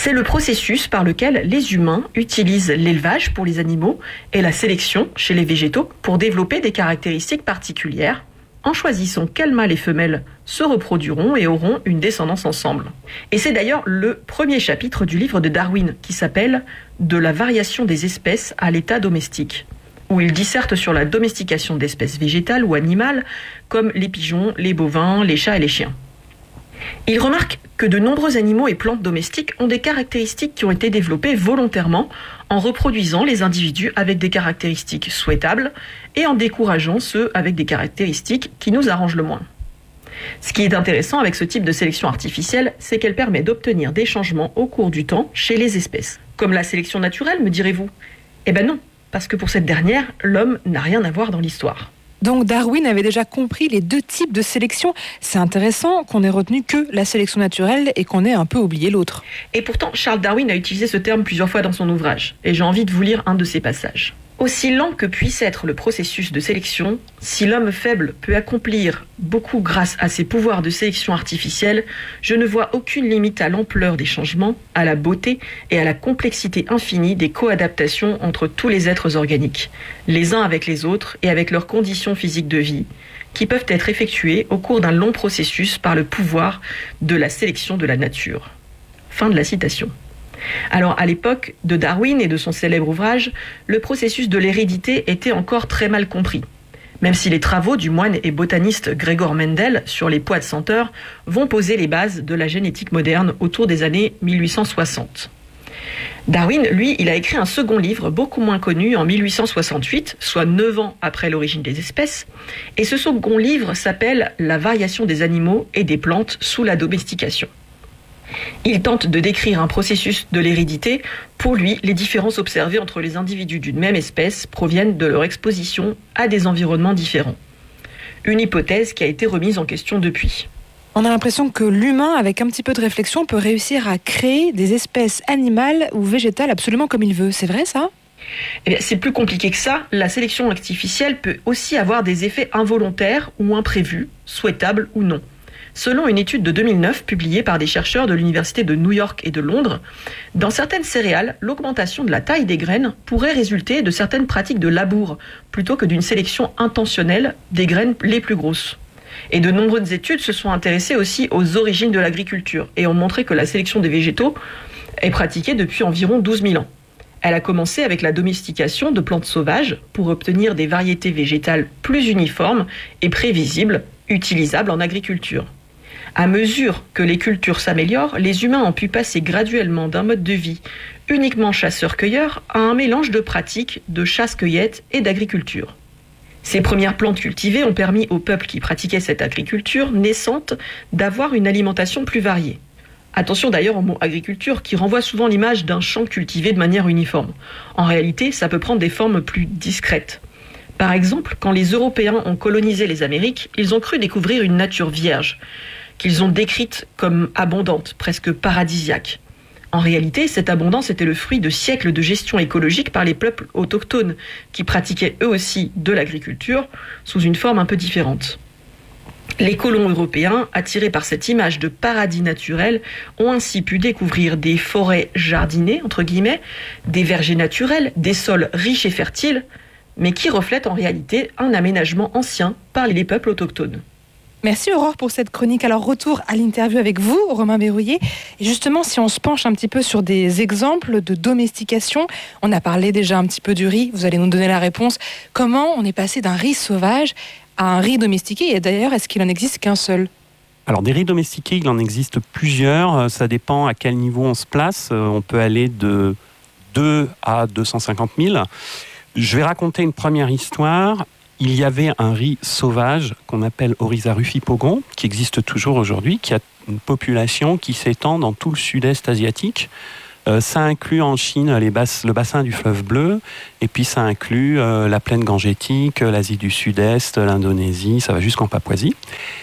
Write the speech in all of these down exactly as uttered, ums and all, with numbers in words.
C'est le processus par lequel les humains utilisent l'élevage pour les animaux et la sélection chez les végétaux pour développer des caractéristiques particulières, en choisissant quels mâles et femelles se reproduiront et auront une descendance ensemble. Et c'est d'ailleurs le premier chapitre du livre de Darwin qui s'appelle « De la variation des espèces à l'état domestique », où il disserte sur la domestication d'espèces végétales ou animales comme les pigeons, les bovins, les chats et les chiens. Il remarque que de nombreux animaux et plantes domestiques ont des caractéristiques qui ont été développées volontairement en reproduisant les individus avec des caractéristiques souhaitables et en décourageant ceux avec des caractéristiques qui nous arrangent le moins. Ce qui est intéressant avec ce type de sélection artificielle, c'est qu'elle permet d'obtenir des changements au cours du temps chez les espèces. Comme la sélection naturelle, me direz-vous ? Eh ben non, parce que pour cette dernière, l'homme n'a rien à voir dans l'histoire. Donc Darwin avait déjà compris les deux types de sélection. C'est intéressant qu'on ait retenu que la sélection naturelle et qu'on ait un peu oublié l'autre. Et pourtant, Charles Darwin a utilisé ce terme plusieurs fois dans son ouvrage. Et j'ai envie de vous lire un de ses passages. Aussi lent que puisse être le processus de sélection, si l'homme faible peut accomplir beaucoup grâce à ses pouvoirs de sélection artificielle, je ne vois aucune limite à l'ampleur des changements, à la beauté et à la complexité infinie des coadaptations entre tous les êtres organiques, les uns avec les autres et avec leurs conditions physiques de vie, qui peuvent être effectuées au cours d'un long processus par le pouvoir de la sélection de la nature. Fin de la citation. Alors, à l'époque de Darwin et de son célèbre ouvrage, le processus de l'hérédité était encore très mal compris, même si les travaux du moine et botaniste Gregor Mendel sur les pois de senteur vont poser les bases de la génétique moderne autour des années mille huit cent soixante. Darwin, lui, il a écrit un second livre beaucoup moins connu en mille huit cent soixante-huit, soit neuf ans après l'origine des espèces, et ce second livre s'appelle « La variation des animaux et des plantes sous la domestication ». Il tente de décrire un processus de l'hérédité. Pour lui, les différences observées entre les individus d'une même espèce proviennent de leur exposition à des environnements différents. Une hypothèse qui a été remise en question depuis. On a l'impression que l'humain, avec un petit peu de réflexion, peut réussir à créer des espèces animales ou végétales absolument comme il veut. C'est vrai ça ? Eh bien, c'est plus compliqué que ça. La sélection artificielle peut aussi avoir des effets involontaires ou imprévus, souhaitables ou non. Selon une étude de deux mille neuf publiée par des chercheurs de l'université de New York et de Londres, dans certaines céréales, l'augmentation de la taille des graines pourrait résulter de certaines pratiques de labour, plutôt que d'une sélection intentionnelle des graines les plus grosses. Et de nombreuses études se sont intéressées aussi aux origines de l'agriculture et ont montré que la sélection des végétaux est pratiquée depuis environ douze mille ans. Elle a commencé avec la domestication de plantes sauvages pour obtenir des variétés végétales plus uniformes et prévisibles, utilisables en agriculture. À mesure que les cultures s'améliorent, les humains ont pu passer graduellement d'un mode de vie uniquement chasseur-cueilleur à un mélange de pratiques de chasse-cueillette et d'agriculture. Ces premières plantes cultivées ont permis aux peuples qui pratiquaient cette agriculture naissante d'avoir une alimentation plus variée. Attention d'ailleurs au mot agriculture qui renvoie souvent l'image d'un champ cultivé de manière uniforme. En réalité, ça peut prendre des formes plus discrètes. Par exemple, quand les Européens ont colonisé les Amériques, ils ont cru découvrir une nature vierge, qu'ils ont décrite comme abondante, presque paradisiaque. En réalité, cette abondance était le fruit de siècles de gestion écologique par les peuples autochtones, qui pratiquaient eux aussi de l'agriculture sous une forme un peu différente. Les colons européens, attirés par cette image de paradis naturel, ont ainsi pu découvrir des forêts jardinées, entre guillemets, des vergers naturels, des sols riches et fertiles, mais qui reflètent en réalité un aménagement ancien par les peuples autochtones. Merci Aurore pour cette chronique. Alors retour à l'interview avec vous, Romain Berruyer. Et justement, si on se penche un petit peu sur des exemples de domestication, on a parlé déjà un petit peu du riz, vous allez nous donner la réponse. Comment on est passé d'un riz sauvage à un riz domestiqué ? Et d'ailleurs, est-ce qu'il n'en existe qu'un seul ? Alors des riz domestiqués, il en existe plusieurs. Ça dépend à quel niveau on se place. On peut aller de deux à deux cent cinquante mille. Je vais raconter une première histoire. Il y avait un riz sauvage qu'on appelle Oryza rufipogon, qui existe toujours aujourd'hui, qui a une population qui s'étend dans tout le sud-est asiatique. Euh, ça inclut en Chine les basses, le bassin du fleuve Bleu, et puis ça inclut euh, la plaine gangétique, l'Asie du Sud-Est, l'Indonésie, ça va jusqu'en Papouasie.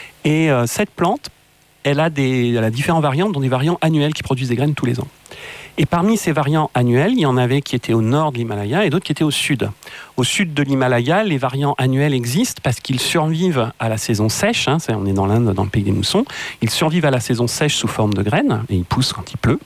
Et euh, cette plante, elle a, des, elle a différents variantes, dont des variants annuels qui produisent des graines tous les ans. Et parmi ces variants annuels, il y en avait qui étaient au nord de l'Himalaya et d'autres qui étaient au sud. Au sud de l'Himalaya, les variants annuels existent parce qu'ils survivent à la saison sèche. Hein, c'est, on est dans l'Inde, dans le pays des moussons. Ils survivent à la saison sèche sous forme de graines et ils poussent quand il pleut.